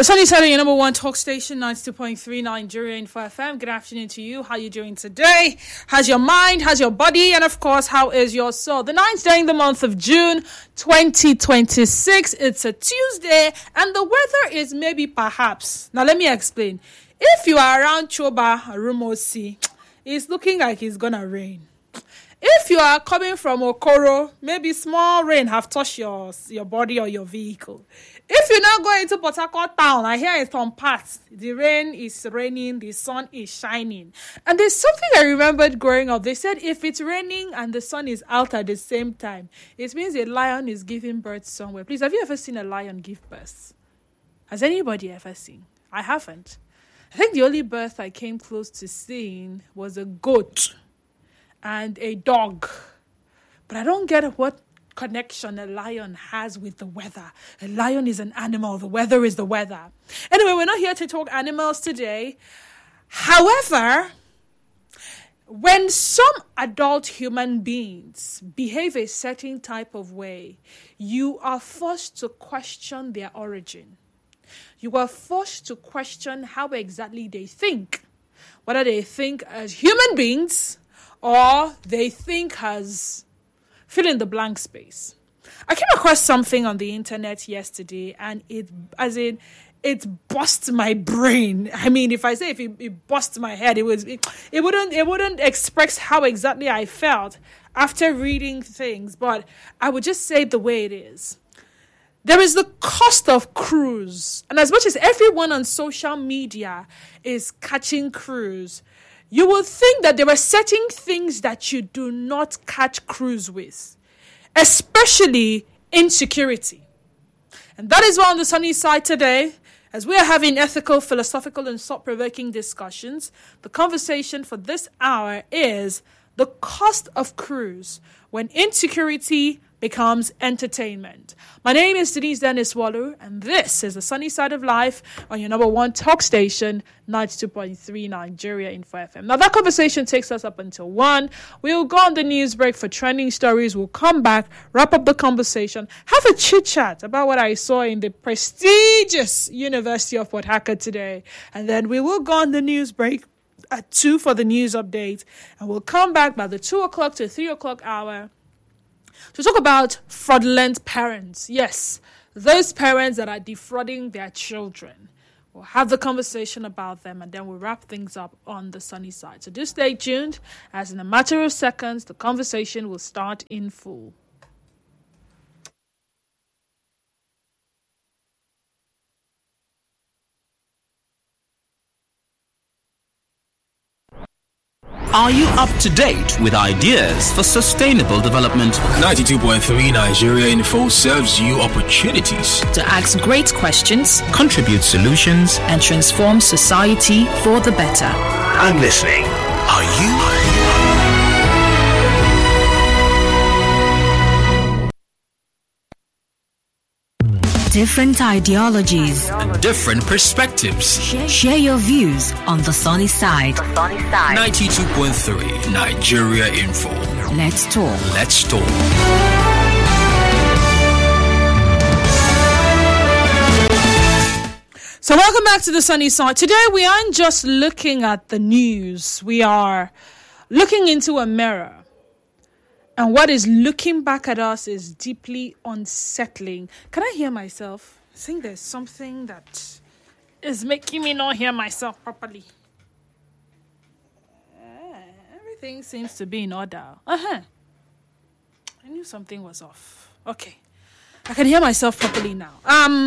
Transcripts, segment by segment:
Sunny Side, your number one talk station, 92.3 Nigeria Info FM. Good afternoon to you. How are you doing today? How's your mind? How's your body? And of course, how is your soul? The 9th day in the month of June, 2026. It's a Tuesday, and the weather is maybe perhaps. Now, let me explain. If you are around Choba, Rumosi, it's looking like it's gonna rain. If you are coming from Okoro, maybe small rain have touched your body or your vehicle. If you're not going to Port Harcourt town, I hear in some parts, the rain is raining, the sun is shining. And there's something I remembered growing up. They said if it's raining and the sun is out at the same time, it means a lion is giving birth somewhere. Please, have you ever seen a lion give birth? Has anybody ever seen? I haven't. I think the only birth I came close to seeing was a goat and a dog. But I don't get what connection a lion has with the weather. A lion is an animal. The weather is the weather. Anyway, we're not here to talk animals today. However, when some adult human beings behave a certain type of way, you are forced to question their origin. You are forced to question how exactly they think. Whether they think as human beings or they think as fill in the blank space. I came across something on the internet yesterday, and it busts my brain. I mean, if it busts my head, it wouldn't express how exactly I felt after reading things, but I would just say it the way it is. There is the cost of cruise, and as much as everyone on social media is catching cruise, you will think that there are certain things that you do not catch cruise with, especially insecurity. And that is why on the Sunny Side today, as we are having ethical, philosophical, and thought-provoking discussions, the conversation for this hour is the cost of cruise when insecurity becomes entertainment. My name is Denise Dennis Waller, and this is the Sunny Side of Life on your number one talk station, 92.3 Nigeria Info FM. Now, that conversation takes us up until 1. We'll go on the news break for trending stories. We'll come back, wrap up the conversation, have a chit-chat about what I saw in the prestigious University of Port Harcourt today. And then we will go on the news break at 2 for the news update. And we'll come back by the 2 o'clock to 3 o'clock hour to talk about fraudulent parents. Yes, those parents that are defrauding their children. We'll have the conversation about them, and then we'll wrap things up on the Sunny Side. So do stay tuned, as in a matter of seconds, the conversation will start in full. Are you up to date with ideas for sustainable development? 92.3 Nigeria Info serves you opportunities to ask great questions, contribute solutions, and transform society for the better. I'm listening. Are you? Different ideologies, different perspectives. Share your views on the Sunny Side. 92.3 Nigeria Info. Let's talk. Let's talk. So welcome back to the Sunny Side. Today we aren't just looking at the news. We are looking into a mirror. And what is looking back at us is deeply unsettling. Can I hear myself? I think there's something that is making me not hear myself properly. Everything seems to be in order. I knew something was off. Okay. I can hear myself properly now.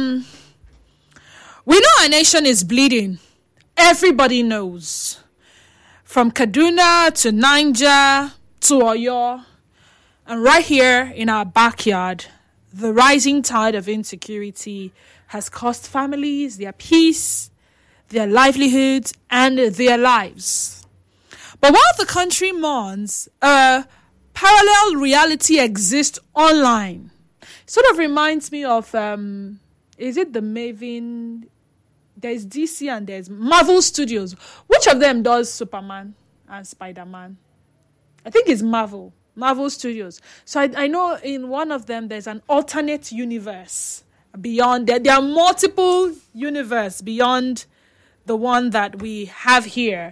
We know our nation is bleeding. Everybody knows. From Kaduna to Niger to Oyo. And right here in our backyard, the rising tide of insecurity has cost families their peace, their livelihoods, and their lives. But while the country mourns, a parallel reality exists online. It sort of reminds me of, is it the Maven? There's DC and there's Marvel Studios. Which of them does Superman and Spider-Man? I think it's Marvel Studios. So I know in one of them there's an alternate universe. beyond that. There are multiple universes beyond the one that we have here.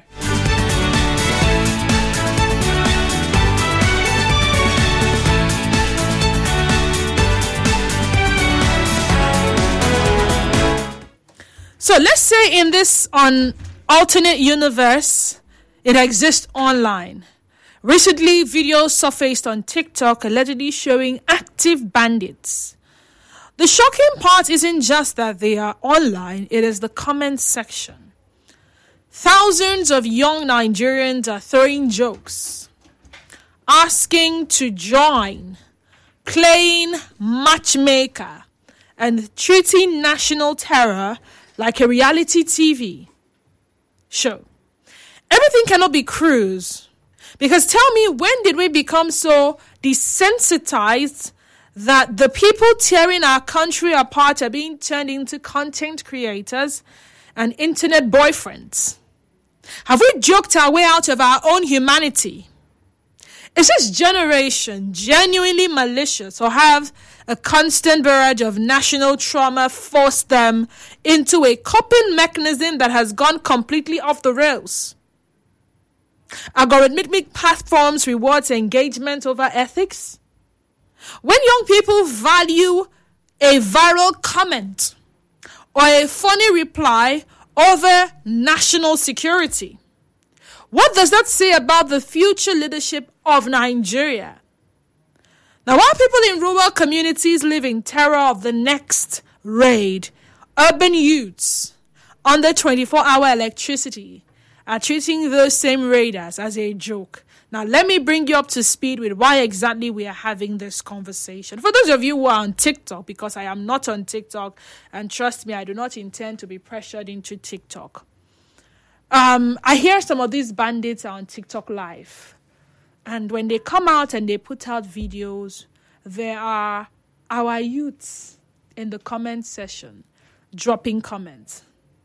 So let's say in this alternate universe, it exists online. Recently, videos surfaced on TikTok allegedly showing active bandits. The shocking part isn't just that they are online, it is the comment section. Thousands of young Nigerians are throwing jokes, asking to join, playing matchmaker, and treating national terror like a reality TV show. Everything cannot be cruise. Because tell me, when did we become so desensitized that the people tearing our country apart are being turned into content creators and internet boyfriends? Have we joked our way out of our own humanity? Is this generation genuinely malicious, or have a constant barrage of national trauma forced them into a coping mechanism that has gone completely off the rails? Algorithmic platforms rewards engagement over ethics. When young people value a viral comment or a funny reply over national security, what does that say about the future leadership of Nigeria? Now, while people in rural communities live in terror of the next raid, urban youths under 24-hour electricity are treating those same raiders as a joke. Now, let me bring you up to speed with why exactly we are having this conversation. For those of you who are on TikTok, because I am not on TikTok, and trust me, I do not intend to be pressured into TikTok. I hear some of these bandits are on TikTok Live. And when they come out and they put out videos, there are our youths in the comment section dropping comments.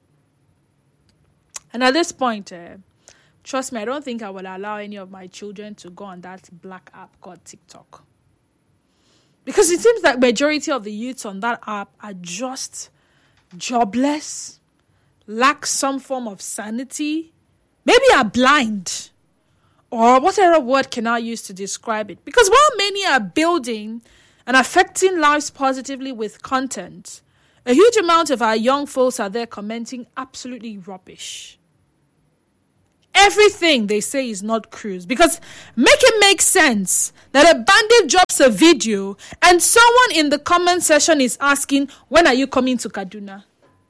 And at this point, trust me, I don't think I will allow any of my children to go on that black app called TikTok. Because it seems that majority of the youths on that app are just jobless, lack some form of sanity, maybe are blind, or whatever word can I use to describe it. Because while many are building and affecting lives positively with content, a huge amount of our young folks are there commenting absolutely rubbish. Everything they say is not cruise. Because make it make sense that a bandit drops a video and someone in the comment section is asking, when are you coming to Kaduna?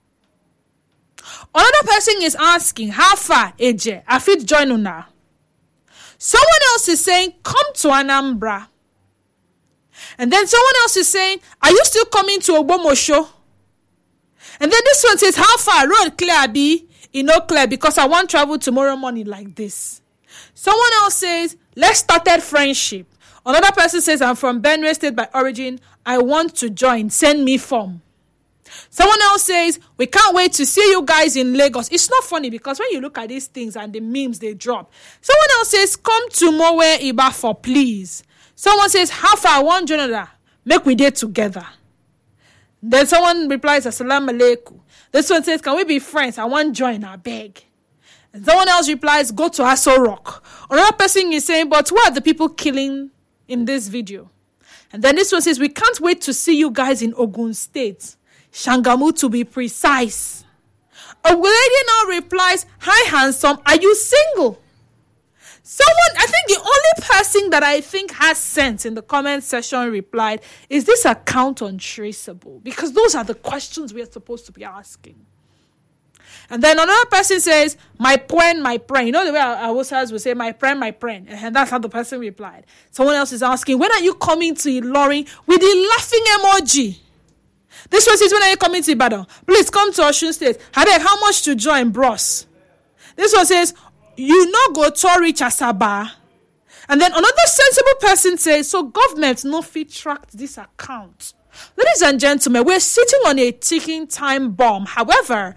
Another person is asking, how far, Eje? I fit join una. Someone else is saying, come to Anambra. And then someone else is saying, are you still coming to Ogbomosho? And then this one says, how far? Road clear, Abi? No clear, because I want to travel tomorrow morning like this. Someone else says, let's start that friendship. Another person says, I'm from Benue State by origin. I want to join. Send me form. Someone else says, we can't wait to see you guys in Lagos. It's not funny because when you look at these things and the memes they drop. Someone else says, come to Mowe Iba for please. Someone says, how far? One Jonathan. Make we date together. Then someone replies, Assalamu alaikum. This one says, can we be friends? I want join, I beg. And someone else replies, go to Aso Rock. Another person is saying, but who are the people killing in this video? And then this one says, we can't wait to see you guys in Ogun State. Shangamu to be precise. A lady now replies, hi handsome, are you single? Someone, I think the only person that I think has sense in the comment section replied, is this account untraceable? Because those are the questions we are supposed to be asking. And then another person says, my friend. You know the way our Hausas will say, my friend. And that's how the person replied. Someone else is asking, when are you coming to Ilorin? With the laughing emoji. This one says, when are you coming to Ibadan? Please come to Osun State. How much to join, bros? This one says, you no go to reach Asaba. And then another sensible person says, so government no fit track this account. Ladies and gentlemen, we're sitting on a ticking time bomb. However,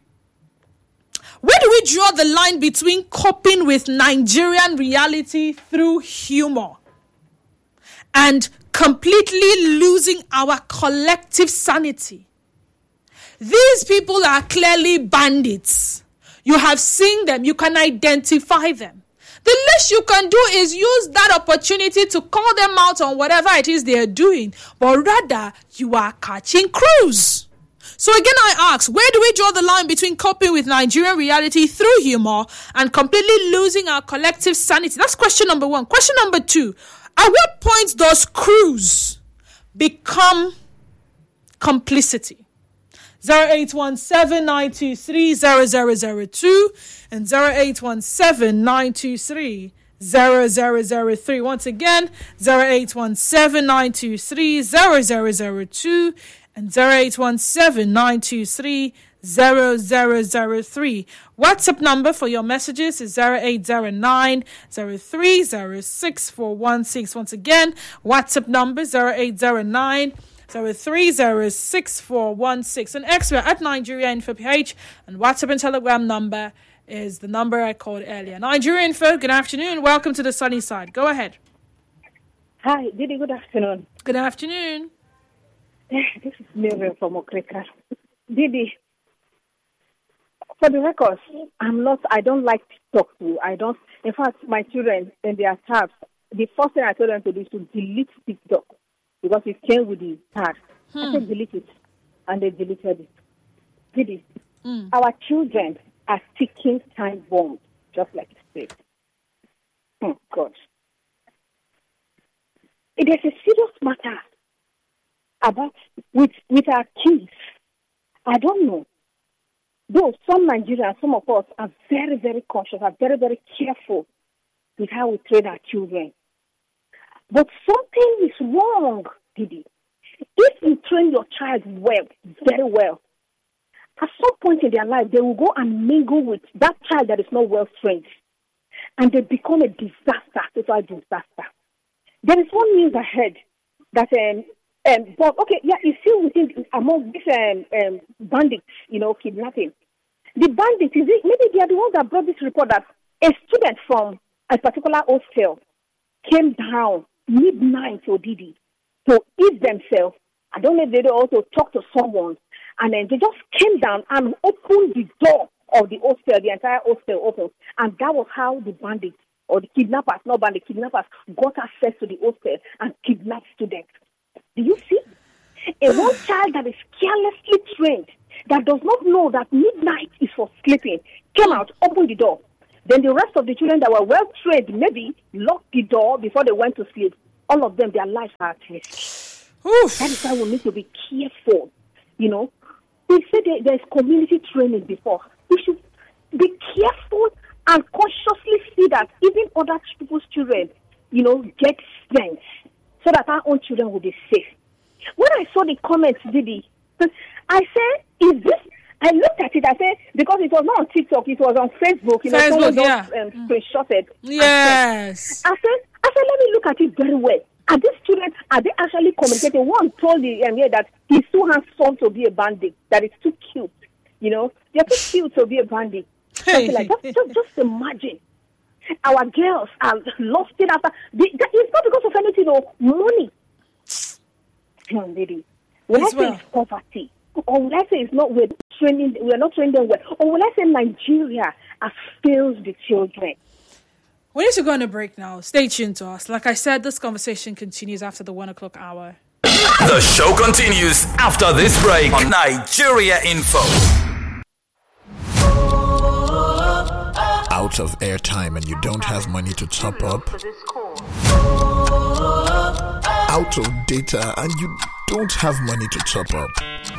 where do we draw the line between coping with Nigerian reality through humor and completely losing our collective sanity. These people are clearly bandits. You have seen them. You can identify them. The least you can do is use that opportunity to call them out on whatever it is they are doing. But rather, you are catching crews. So again, I ask, where do we draw the line between coping with Nigerian reality through humor and completely losing our collective sanity? That's question number one. Question number two, at what point does crews become complicity? 0817-923-0002 and 0817-923-0003. Once again, 0817-923-0002 and 0817-923-0003. WhatsApp number for your messages is 0809-0306-416. Once again, WhatsApp number 0809-0306-416. And X, we're at Nigeria Info PH, and WhatsApp and Telegram number is the number I called earlier. Nigeria Info, good afternoon. Welcome to the sunny side. Go ahead. Hi, Didi, good afternoon. Good afternoon. This is Miriam from Okreka. Didi, for the record, I don't like TikTok. In fact, my children and their tabs, the first thing I told them to do is to delete TikTok because it came with the tab. I said delete it, and they deleted it. Didi, our children are ticking time bombs, just like you said. Oh, God. It is a serious matter about with our kids. I don't know. Though some Nigerians, some of us are very, very cautious, are very, very careful with how we train our children. But something is wrong, Didi. If you train your child well, very well, at some point in their life, they will go and mingle with that child that is not well trained. And they become a disaster, total disaster. There is one news I heard that but okay, yeah, it's still within among these bandits, kidnapping. The bandits, maybe they are the ones that brought this report that a student from a particular hostel came down midnight or Didi to eat themselves. I don't know if they also talk to someone, and then they just came down and opened the door of the hostel, the entire hostel opened, and that was how the bandits or the kidnappers, kidnappers got access to the hostel and kidnapped students. Do you see? A one child that is carelessly trained, that does not know that midnight is for sleeping, came out, opened the door. Then the rest of the children that were well trained maybe locked the door before they went to sleep. All of them, their lives are at risk. That is why we need to be careful. They said there's community training before. We should be careful and consciously see that even other people's children, get sense, so that our own children will be safe. When I saw the comments, Didi, I said, is this? I looked at it, I said, because it was not on TikTok, it was on Facebook. Facebook, yeah. Screenshotted. Yes. I said, let me look at it very well. Are these children, are they actually communicating? One told the that he's too handsome to be a bandit, that it's too cute. They're too cute to be a bandit. Something like that. Just imagine. Our girls are lost it after. It's not because of anything, money. Lady, when I say it's poverty, or when I say it's not we're not training them well, or when I say Nigeria has failed the children. We need to go on a break now. Stay tuned to us. Like I said, this conversation continues after the 1 o'clock hour. The show continues after this break on Nigeria Info. Out of airtime and you don't have money to top up? Out of data and you don't have money to top up?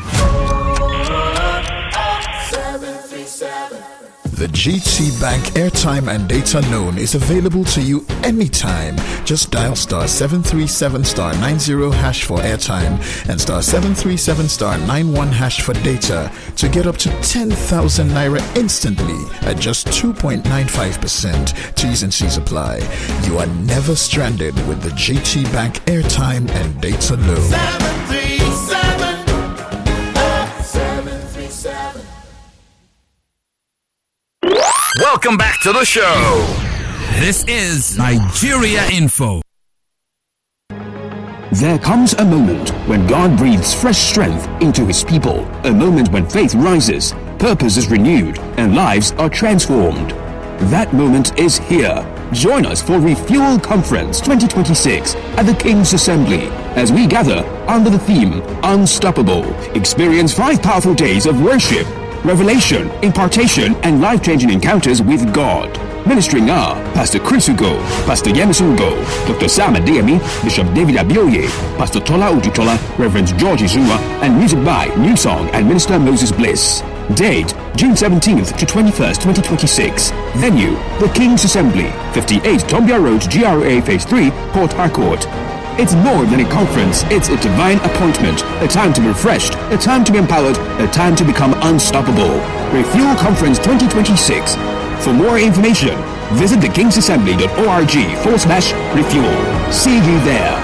The GT Bank airtime and data loan is available to you anytime. Just dial star 737 star 90 hash for airtime and star 737 star 91 hash for data to get up to 10,000 naira instantly at just 2.95%. T's and C's apply. You are never stranded with the GT Bank airtime and data loan. 737. Welcome back to the show. This is Nigeria Info. There comes a moment when God breathes fresh strength into His people. A moment when faith rises, purpose is renewed, and lives are transformed. That moment is here. Join us for Refuel Conference 2026 at the King's Assembly as we gather under the theme Unstoppable. Experience 5 powerful days of worship, revelation, impartation, and life-changing encounters with God. Ministering are Pastor Chris Ugo, Pastor Yanis Ugo, Dr. Sam Adeyemi, Bishop David Abioye, Pastor Tola Ujutola, Reverend George Izua, and music by New Song and Minister Moses Bliss. Date, June 17th to 21st, 2026. Venue, The King's Assembly, 58 Tombia Road, GRA Phase 3, Port Harcourt. It's more than a conference, it's a divine appointment, a time to be refreshed, a time to be empowered, a time to become unstoppable. Refuel Conference 2026. For more information, visit thekingsassembly.org/refuel. See you there.